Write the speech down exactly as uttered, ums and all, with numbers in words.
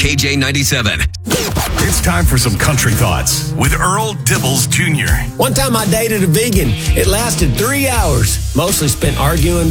K J ninety-seven. It's time for some country thoughts with Earl Dibbles Junior One time I dated a vegan. It lasted three hours. Mostly spent arguing